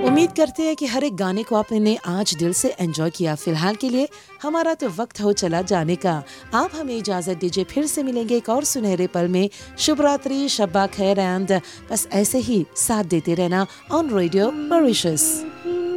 उम्मीद करते हैं कि हर एक गाने को आपने आज दिल से एंजॉय किया। फिलहाल के लिए हमारा तो वक्त हो चला जाने का। आप हमें इजाजत दीजिए, फिर से मिलेंगे एक और सुनहरे पल में। शुभ रात्रि, शब्बा खैर, एंड बस ऐसे ही साथ देते रहना ऑन रेडियो मॉरिशस।